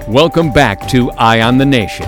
Welcome back to Eye on the Nation.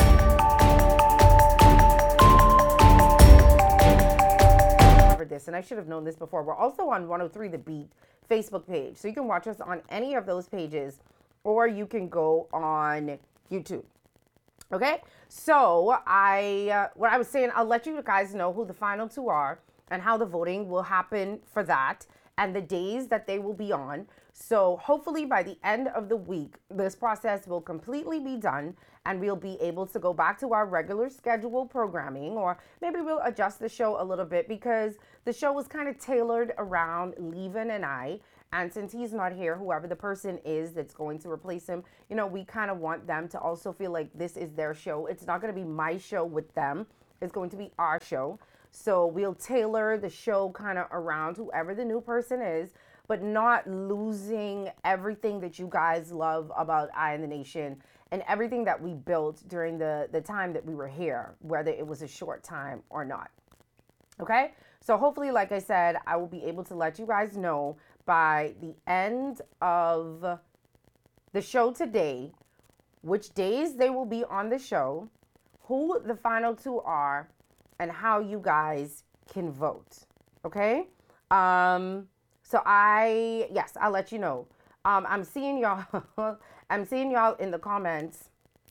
Covered this, and I should have known this before. We're also on 103 The Beat Facebook page, so you can watch us on any of those pages, or you can go on YouTube. Okay, so what I was saying, I'll let you guys know who the final two are and how the voting will happen for that and the days that they will be on. So hopefully by the end of the week, this process will completely be done and we'll be able to go back to our regular schedule programming, or maybe we'll adjust the show a little bit because the show was kind of tailored around Levin and I. And since he's not here, whoever the person is that's going to replace him, we kind of want them to also feel like this is their show. It's not going to be my show with them. It's going to be our show. So we'll tailor the show kind of around whoever the new person is, but not losing everything that you guys love about Eye in the Nation and everything that we built during the time that we were here, whether it was a short time or not. Okay? So hopefully, like I said, I will be able to let you guys know by the end of the show today which days they will be on the show, who the final two are, and how you guys can vote. Okay? So I'll let you know. I'm seeing y'all I'm seeing y'all in the comments.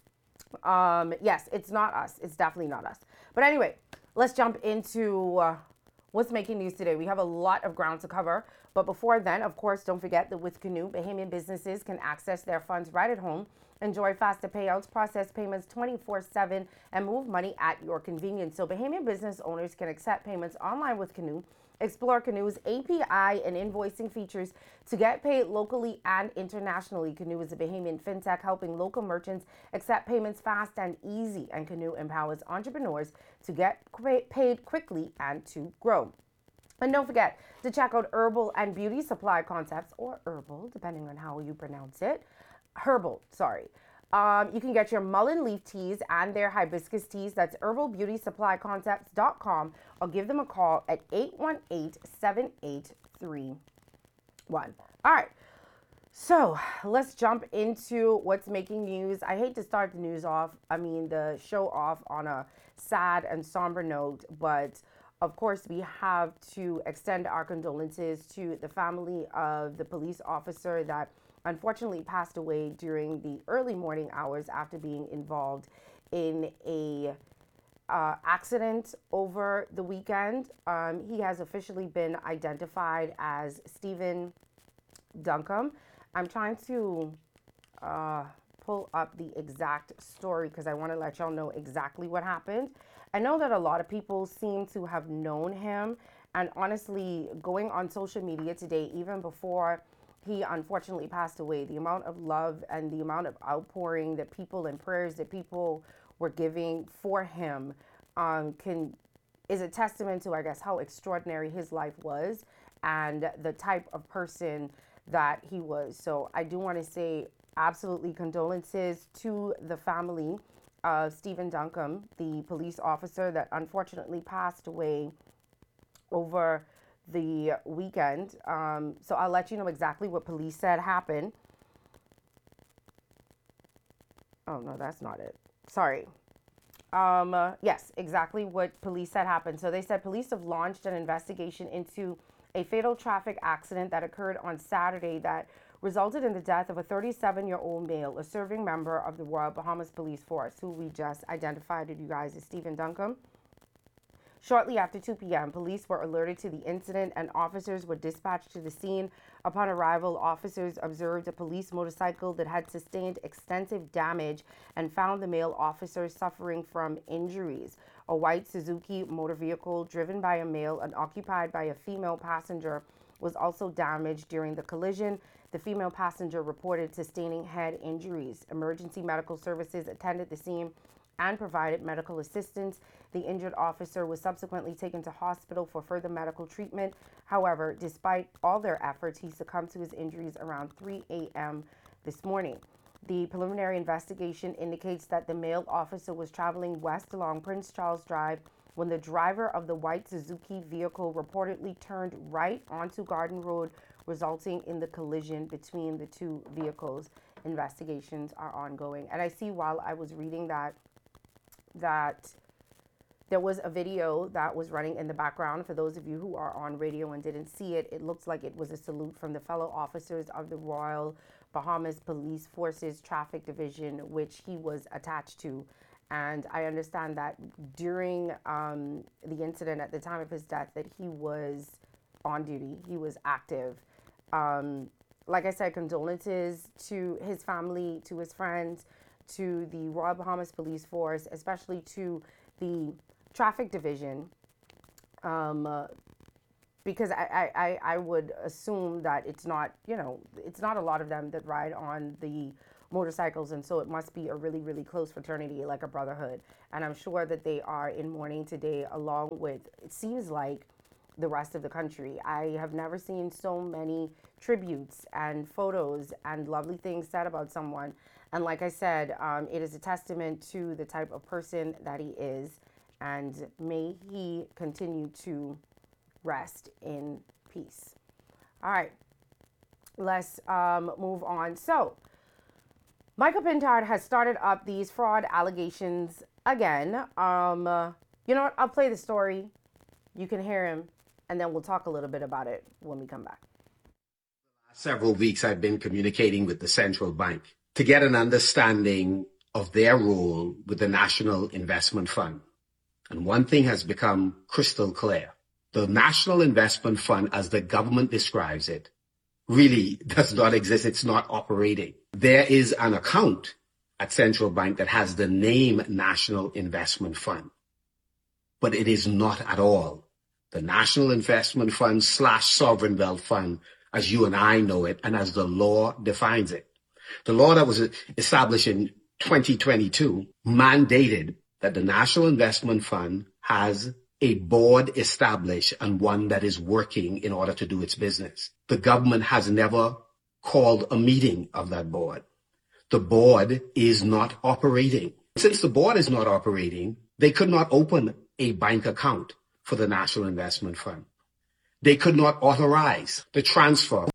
Yes, it's not us. It's definitely not us. But anyway, let's jump into what's making news today. We have a lot of ground to cover. But before then, of course, don't forget that with Canoe, Bahamian businesses can access their funds right at home, enjoy faster payouts, process payments 24/7, and move money at your convenience. So Bahamian business owners can accept payments online with Canoe. Explore Canoe's API and invoicing features to get paid locally and internationally. Canoe is a Bahamian fintech helping local merchants accept payments fast and easy, and Canoe empowers entrepreneurs to get paid quickly and to grow. And don't forget to check out Herbal and Beauty Supply Concepts, or Herbal, depending on how you pronounce it. Herbal, sorry. You can get your mullein leaf teas and their hibiscus teas. That's herbalbeautysupplyconcepts.com, or give them a call at 818-7831. All right. So let's jump into what's making news. I hate to start the show off on a sad and somber note, but of course, we have to extend our condolences to the family of the police officer that unfortunately passed away during the early morning hours after being involved in a accident over the weekend. He has officially been identified as Stephen Duncombe. I'm trying to pull up the exact story because I want to let y'all know exactly what happened. I know that a lot of people seem to have known him, and honestly, going on social media today, even before he unfortunately passed away, the amount of love and the amount of outpouring that people and prayers that people were giving for him is a testament to, I guess, how extraordinary his life was and the type of person that he was. So I do want to say absolutely condolences to the family of Stephen Duncombe, the police officer that unfortunately passed away over the weekend. So I'll let you know exactly what police said happened. Oh, no, that's not it. Sorry. Yes, exactly what police said happened. So they said police have launched an investigation into a fatal traffic accident that occurred on Saturday that resulted in the death of a 37-year-old male, a serving member of the Royal Bahamas Police Force, who we just identified to you guys as Stephen Duncombe. Shortly after 2 p.m., police were alerted to the incident and officers were dispatched to the scene. Upon arrival, officers observed a police motorcycle that had sustained extensive damage and found the male officer suffering from injuries. A white Suzuki motor vehicle driven by a male and occupied by a female passenger was also damaged during the collision. The female passenger reported sustaining head injuries. Emergency medical services attended the scene and provided medical assistance. The injured officer was subsequently taken to hospital for further medical treatment. However, despite all their efforts, he succumbed to his injuries around 3 a.m. this morning. The preliminary investigation indicates that the male officer was traveling west along Prince Charles Drive when the driver of the white Suzuki vehicle reportedly turned right onto Garden Road, resulting in the collision between the two vehicles. investigations are ongoing. And I see while I was reading that there was a video that was running in the background. For those of you who are on radio and didn't see it, it looks like it was a salute from the fellow officers of the Royal Bahamas Police Forces Traffic Division, which he was attached to. And I understand that during the incident, at the time of his death, that he was on duty, he was active. Like I said, condolences to his family, to his friends, to the Royal Bahamas Police Force, especially to the traffic division, because I would assume that it's not, it's not a lot of them that ride on the motorcycles, and so it must be a really, really close fraternity, like a brotherhood. And I'm sure that they are in mourning today, along with, it seems like, the rest of the country. I have never seen so many tributes and photos and lovely things said about someone. And like I said, it is a testament to the type of person that he is. And may he continue to rest in peace. All right, let's move on. So, Michael Pintard has started up these fraud allegations again. You know what? I'll play the story. You can hear him, and then we'll talk a little bit about it when we come back. Several weeks I've been communicating with the central bank to get an understanding of their role with the National Investment Fund. And one thing has become crystal clear. The National Investment Fund, as the government describes it, really does not exist. It's not operating. There is an account at Central Bank that has the name National Investment Fund, but it is not at all the National Investment Fund / Sovereign Wealth Fund as you and I know it and as the law defines it. The law that was established in 2022 mandated that the National Investment Fund has a board established and one that is working in order to do its business. The government has never called a meeting of that board. The board is not operating. Since the board is not operating, they could not open a bank account for the National Investment Fund. They could not authorize the transfer.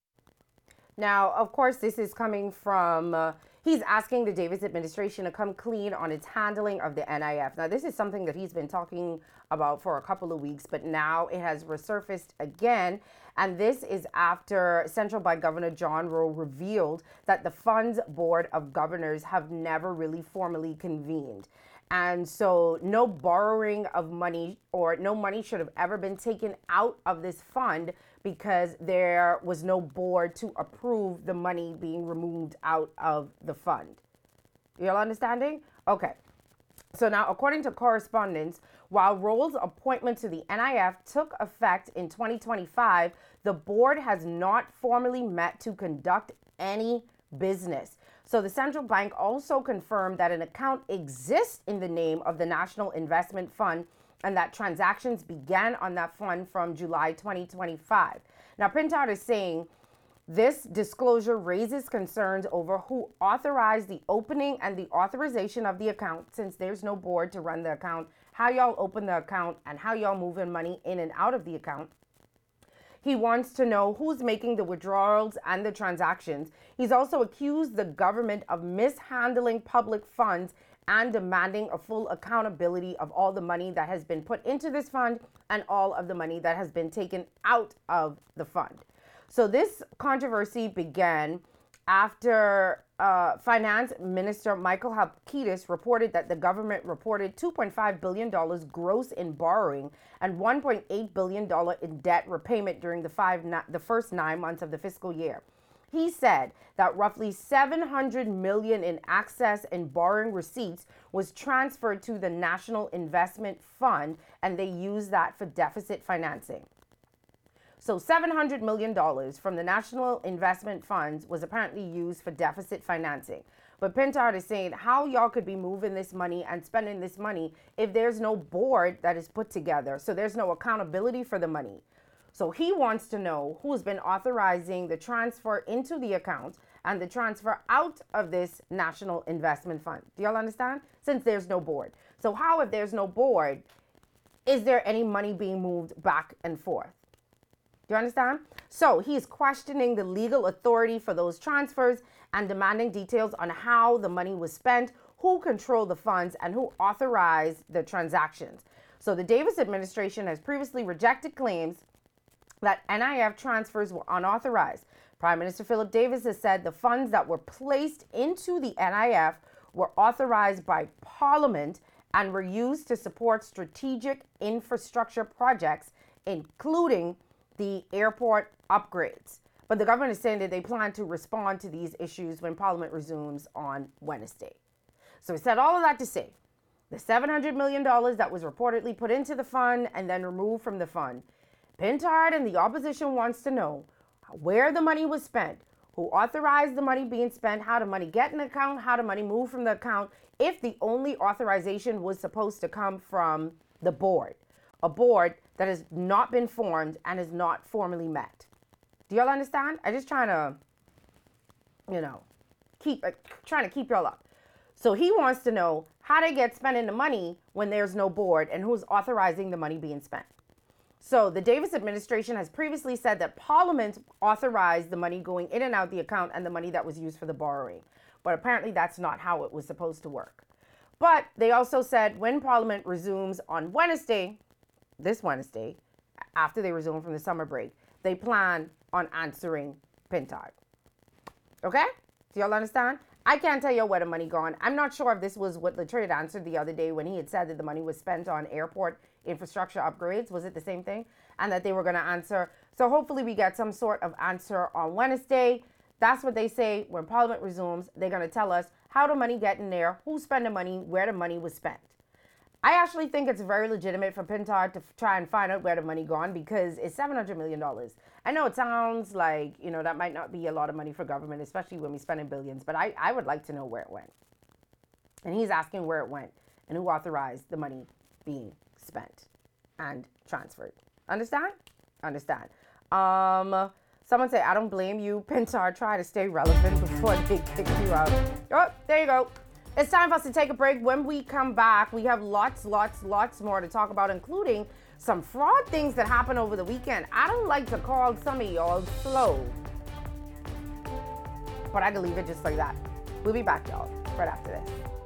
Now, of course, this is coming from, he's asking the Davis administration to come clean on its handling of the NIF. Now, this is something that he's been talking about for a couple of weeks, but now it has resurfaced again. And this is after Central Bank Governor John Rowe revealed that the fund's board of governors have never really formally convened. And so no borrowing of money or no money should have ever been taken out of this fund because there was no board to approve the money being removed out of the fund. You all understanding? Okay. So now, according to correspondence, while Rowe's appointment to the NIF took effect in 2025, the board has not formally met to conduct any business. So the central bank also confirmed that an account exists in the name of the National Investment Fund and that transactions began on that fund from July 2025. Now, Pintard is saying this disclosure raises concerns over who authorized the opening and the authorization of the account, since there's no board to run the account, how y'all open the account, and how y'all moving money in and out of the account. He wants to know who's making the withdrawals and the transactions. He's also accused the government of mishandling public funds and demanding a full accountability of all the money that has been put into this fund and all of the money that has been taken out of the fund. So this controversy began after Finance Minister Michael Halkitis reported that the government reported $2.5 billion gross in borrowing and $1.8 billion in debt repayment during the first 9 months of the fiscal year. He said that roughly $700 million in access and borrowing receipts was transferred to the National Investment Fund, and they used that for deficit financing. So $700 million from the National Investment Funds was apparently used for deficit financing. But Pintard is saying how y'all could be moving this money and spending this money if there's no board that is put together. So there's no accountability for the money. So he wants to know who's been authorizing the transfer into the account and the transfer out of this National Investment Fund. Do y'all understand? Since there's no board. So how, if there's no board, is there any money being moved back and forth? Do you understand? So he's questioning the legal authority for those transfers and demanding details on how the money was spent, who controlled the funds, and who authorized the transactions. So the Davis administration has previously rejected claims that NIF transfers were unauthorized. Prime Minister Philip Davis has said the funds that were placed into the NIF were authorized by Parliament and were used to support strategic infrastructure projects, including the airport upgrades. But the government is saying that they plan to respond to these issues when Parliament resumes on Wednesday. So we said all of that to say the $700 million that was reportedly put into the fund and then removed from the fund. Pintard and the opposition wants to know where the money was spent, who authorized the money being spent, how the money get in the account, how the money move from the account, if the only authorization was supposed to come from the board, a board that has not been formed and is not formally met. Do y'all understand? I'm just trying to, keep y'all up. So he wants to know how they get spending the money when there's no board and who's authorizing the money being spent. So the Davis administration has previously said that Parliament authorized the money going in and out the account and the money that was used for the borrowing. But apparently that's not how it was supposed to work. But they also said when Parliament resumes on Wednesday, this Wednesday, after they resume from the summer break, they plan on answering Pintard. Okay? Do y'all understand? I can't tell you where the money gone. I'm not sure if this was what Latreille answered the other day when he had said that the money was spent on airport infrastructure upgrades. Was it the same thing? And that they were going to answer. So hopefully we get some sort of answer on Wednesday. That's what they say when Parliament resumes. They're going to tell us how the money get in there, who spent the money, where the money was spent. I actually think it's very legitimate for Pintard to try and find out where the money gone because it's $700 million. I know it sounds like, that might not be a lot of money for government, especially when we spend in billions, but I would like to know where it went. And he's asking where it went and who authorized the money being spent and transferred. Understand? Understand. Someone say, I don't blame you. Pintard, try to stay relevant before they kick you out. Oh, there you go. It's time for us to take a break. When we come back, we have lots more to talk about, including some fraud things that happened over the weekend. I don't like to call some of y'all slow, but I can leave it just like that. We'll be back, y'all, right after this.